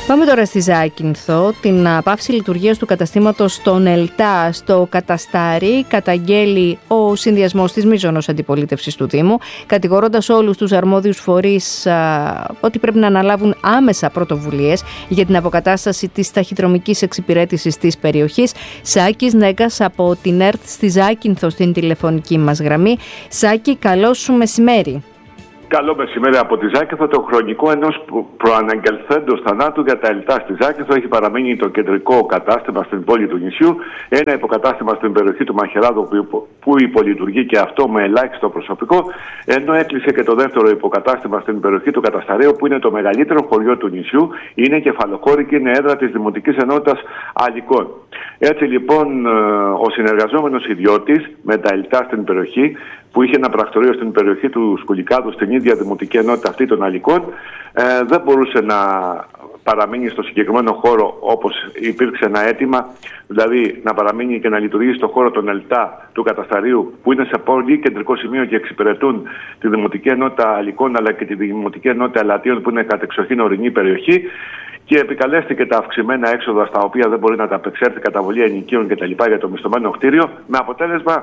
Πάμε τώρα στη Ζάκυνθο. Την πάυση λειτουργίας του καταστήματος των ΕΛΤΑ στο Καταστάρι καταγγέλει ο συνδυασμός της μείζωνος αντιπολίτευσης του Δήμου, κατηγορώντας όλους τους αρμόδιους φορείς ότι πρέπει να αναλάβουν άμεσα πρωτοβουλίες για την αποκατάσταση της ταχυδρομικής εξυπηρέτησης της περιοχής. Σάκης Νέγκας από την ΕΡΤ στη Ζάκυνθο στην τηλεφωνική μας γραμμή. Σάκη, καλό σου μεσημέρι. Καλό μεσημέρι από τη Ζάκυνθο. Το χρονικό ενός προαναγγελθέντος θανάτου για τα ΕΛΤΑ στη Ζάκυνθο έχει παραμείνει το κεντρικό κατάστημα στην πόλη του νησιού, ένα υποκατάστημα στην περιοχή του Μαχαιράδου που υπολειτουργεί και αυτό με ελάχιστο προσωπικό, ενώ έκλεισε και το δεύτερο υποκατάστημα στην περιοχή του Κατασταρίου, που είναι το μεγαλύτερο χωριό του νησιού, είναι κεφαλοχώρη και είναι έδρα της Δημοτικής Ενότητας Αλικών. Έτσι λοιπόν ο συνεργαζόμενος ιδιώτης με τα ΕΛΤΑ στην περιοχή, που είχε ένα πρακτορείο στην περιοχή του Σκουλικάδου, στην ίδια Δημοτική Ενότητα αυτή των Αλικών, δεν μπορούσε να παραμείνει στο συγκεκριμένο χώρο όπως υπήρξε ένα αίτημα, δηλαδή να παραμείνει και να λειτουργεί στο χώρο των ΕΛΤΑ του Κατασταρίου, που είναι σε πολύ κεντρικό σημείο και εξυπηρετούν τη Δημοτική Ενότητα Αλικών αλλά και τη Δημοτική Ενότητα Ελαττίων, που είναι κατεξοχήν ορεινή περιοχή, και επικαλέστηκε τα αυξημένα έξοδα στα οποία δεν μπορεί να τα απεξέλθει, καταβολή ενοικίων κτλ. Για το μισθωμένο κτίριο, με αποτέλεσμα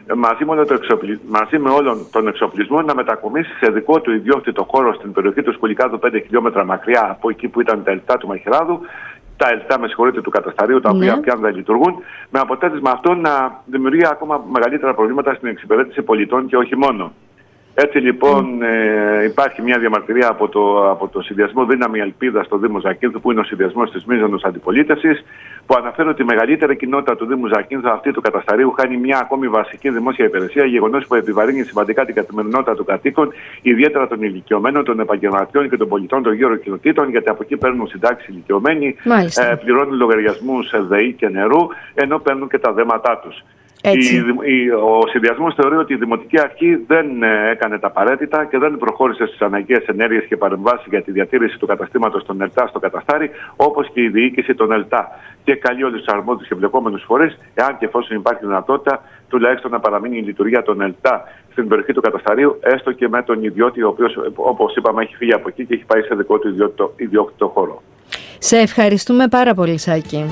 μαζί με όλον τον εξοπλισμό να μετακομίσει σε δικό του ιδιόκτητο χώρο στην περιοχή του Σκουλικάδου, 5 χιλιόμετρα μακριά από εκεί που ήταν τα ΕΛΤΑ του Μαχαιράδου, τα ΕΛΤΑ του Κατασταρίου, τα οποία πια δεν λειτουργούν, με αποτέλεσμα αυτό να δημιουργεί ακόμα μεγαλύτερα προβλήματα στην εξυπηρέτηση πολιτών και όχι μόνο. Έτσι λοιπόν υπάρχει μια διαμαρτυρία από το συνδυασμό Δύναμη Ελπίδα στο Δήμο Ζακύνθου, που είναι ο συνδυασμός της μείζωνος αντιπολίτευσης, που αναφέρει ότι η μεγαλύτερη κοινότητα του Δήμου Ζακύνθου, αυτή του Κατασταρίου, χάνει μια ακόμη βασική δημόσια υπηρεσία, γεγονός που επιβαρύνει σημαντικά την καθημερινότητα των κατοίκων, ιδιαίτερα των ηλικιωμένων, των επαγγελματιών και των πολιτών των γύρω κοινοτήτων, γιατί από εκεί παίρνουν συντάξεις ηλικιωμένοι, πληρώνουν λογαριασμούς ΔΕΗ και νερού, ενώ παίρνουν και τα δέματά τους. Ο συνδυασμός θεωρεί ότι η Δημοτική Αρχή δεν έκανε τα απαραίτητα και δεν προχώρησε στις αναγκαίες ενέργειες και παρεμβάσεις για τη διατήρηση του καταστήματος των ΕΛΤΑ στο Καταστάρι, όπως και η διοίκηση των ΕΛΤΑ. Και καλεί όλους τους αρμόδιους και εμπλεκόμενους φορείς, εάν και εφόσον υπάρχει δυνατότητα, τουλάχιστον να παραμείνει η λειτουργία των ΕΛΤΑ στην περιοχή του Κατασταρίου, έστω και με τον ιδιώτη, ο οποίος, όπως είπαμε, έχει φύγει από εκεί και έχει πάει σε δικό του ιδιόκτητο χώρο. Σε ευχαριστούμε πάρα πολύ, Σάκη.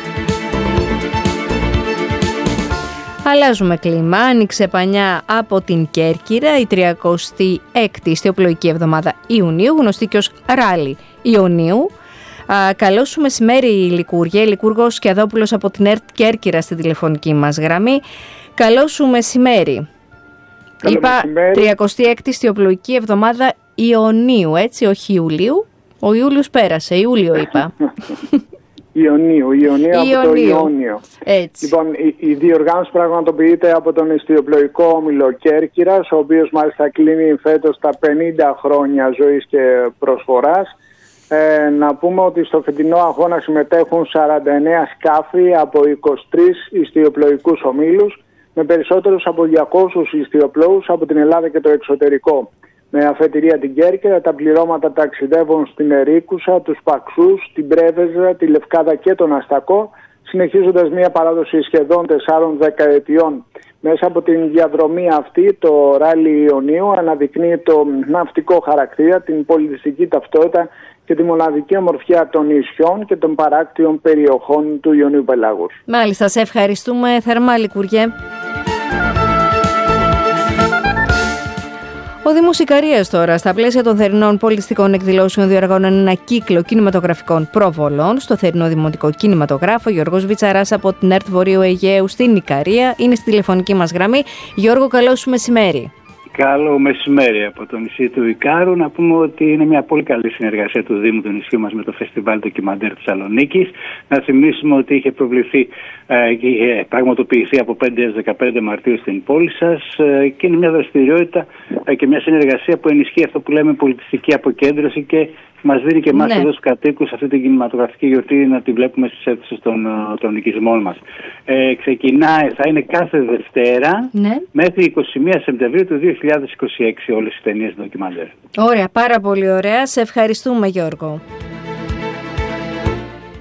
Αλλάζουμε κλίμα. Άνοιξε πανιά από την Κέρκυρα η 36η ιστιοπλοϊκή εβδομάδα Ιουνίου, γνωστή και ως Ράλι Ιωνίου. Καλό σου μεσημέρι, Λικούργε. Λικούργος Σκιαδόπουλος από την ΕΡΤ Κέρκυρα στην τηλεφωνική μας γραμμή. Καλό σου μεσημέρι. Είπα 36η ιστιοπλοϊκή εβδομάδα Ιωνίου, έτσι, όχι Ιουλίου. Ο Ιούλιος πέρασε, Ιούλιο είπα. Ιωνίου από το Ιόνιο. Έτσι. Λοιπόν, η διοργάνωση πραγματοποιείται από τον ιστιοπλοϊκό όμιλο Κέρκυρας, ο οποίος μάλιστα κλείνει φέτος τα 50 χρόνια ζωής και προσφοράς. Να πούμε ότι στο φετινό αγώνα συμμετέχουν 49 σκάφη από 23 ιστιοπλοϊκούς ομίλους, με περισσότερους από 200 ιστιοπλόους από την Ελλάδα και το εξωτερικό. Με αφετηρία την Κέρκυρα, τα πληρώματα ταξιδεύουν στην Ερίκουσα, τους Παξούς, την Πρέβεζα, τη Λευκάδα και τον Αστακό, συνεχίζοντας μια παράδοση σχεδόν 4 δεκαετιών. Μέσα από την διαδρομή αυτή, το Ράλι Ιωνίου αναδεικνύει το ναυτικό χαρακτήρα, την πολιτιστική ταυτότητα και τη μοναδική ομορφιά των νησιών και των παράκτιων περιοχών του Ιωνίου Πελάγους. Μάλιστα, σε ευχαριστούμε θερμά, Λικούργε. Ο Δήμος Ικαρίας τώρα, στα πλαίσια των θερινών πολιτιστικών εκδηλώσεων, διοργανώνει ένα κύκλο κινηματογραφικών προβολών στο θερινό δημοτικό κινηματογράφο. Γιώργος Βιτσαράς από την ΕΡΤ Βορείου Αιγαίου στην Ικαρία είναι στη τηλεφωνική μας γραμμή. Γιώργο, καλό σου μεσημέρι. Καλό μεσημέρι από το νησί του Ικάρου. Να πούμε ότι είναι μια πολύ καλή συνεργασία του Δήμου του νησιού μας με το Φεστιβάλ Ντοκιμαντέρ Θεσσαλονίκης. Να θυμίσουμε ότι είχε προβληθεί και είχε πραγματοποιηθεί από 5 έως 15 Μαρτίου στην πόλη σας και είναι μια δραστηριότητα και μια συνεργασία που ενισχύει αυτό που λέμε πολιτιστική αποκέντρωση και μας δίνει και εμάς εδώ στους κατοίκους αυτή την κινηματογραφική γιορτή να τη βλέπουμε στις αίθουσες των οικισμών μας. Ξεκινάει, θα είναι κάθε Δευτέρα μέχρι 21 Σεπτεμβρίου του 2026 όλες οι ταινίες ντοκιμαντέρ. Ωραία, πάρα πολύ ωραία. Σε ευχαριστούμε, Γιώργο.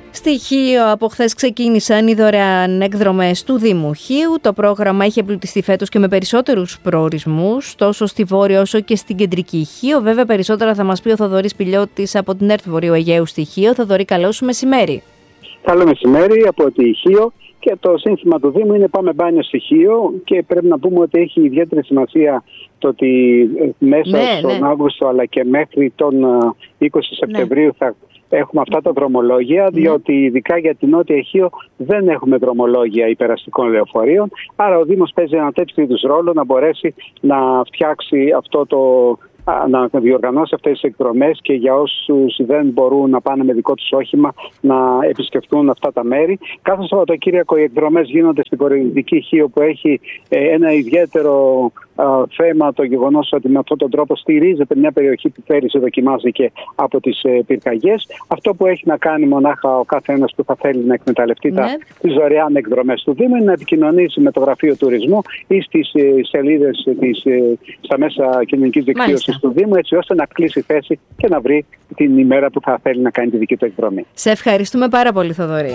Στη Χίο από χθες ξεκίνησαν οι δωρεάν εκδρομές του Δήμου Χίου. Το πρόγραμμα έχει εμπλουτιστεί φέτος και με περισσότερους προορισμούς, τόσο στη Βόρεια όσο και στην κεντρική Χίο. Βέβαια, περισσότερα θα μας πει ο Θοδωρής Πηλιώτης από την ΕΡΤ Βορείου Αιγαίου στη Χίο. Θοδωρή, καλό σου μεσημέρι. Καλό μεσημέρι από τη Χίο. Και το σύνθημα του Δήμου είναι «Πάμε μπάνιο στη Χίο», και πρέπει να πούμε ότι έχει ιδιαίτερη σημασία το ότι μέσα στον Αύγουστο αλλά και μέχρι τον 20 Σεπτεμβρίου θα έχουμε αυτά τα δρομολόγια, διότι ειδικά για την Νότια Χίο δεν έχουμε δρομολόγια υπεραστικών λεωφορείων. Άρα ο Δήμος παίζει ένα τέτοιο είδους ρόλο να μπορέσει να φτιάξει να διοργανώσει αυτές τις εκδρομές και για όσους δεν μπορούν να πάνε με δικό τους όχημα να επισκεφτούν αυτά τα μέρη. Κάθε Σαββατοκύριακο οι εκδρομές γίνονται στην Κορινθική Χίο, που έχει ένα ιδιαίτερο θέμα το γεγονός ότι με αυτόν τον τρόπο στηρίζεται μια περιοχή που πέρυσι δοκιμάστηκε από τις πυρκαγιές. Αυτό που έχει να κάνει μονάχα ο κάθε ένας που θα θέλει να εκμεταλλευτεί τις δωρεάν εκδρομές του Δήμου είναι να επικοινωνήσει με το Γραφείο Τουρισμού ή στις σελίδες στα μέσα κοινωνικής δικτύωσης του Δήμου, έτσι ώστε να κλείσει θέση και να βρει την ημέρα που θα θέλει να κάνει τη δική του εκδρομή. Σε ευχαριστούμε πάρα πολύ, Θοδωρή.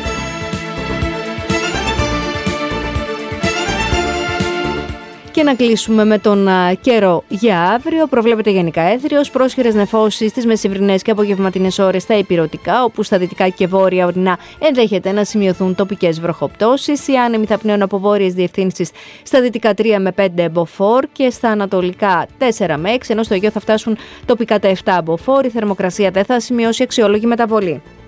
Και να κλείσουμε με τον καιρό για αύριο. Προβλέπεται γενικά έθριος, πρόσχερες νεφώσεις στις μεσημβρινές και απογευματινές ώρες στα ηπειρωτικά, όπου στα δυτικά και βόρεια ορεινά ενδέχεται να σημειωθούν τοπικές βροχοπτώσεις. Οι άνεμοι θα πνέουν από βόρειες διευθύνσεις στα δυτικά 3 με 5 μποφόρ και στα ανατολικά 4 με 6, ενώ στο Αιγαίο θα φτάσουν τοπικά τα 7 μποφόρ. Η θερμοκρασία δεν θα σημειώσει αξιόλογη μεταβολή.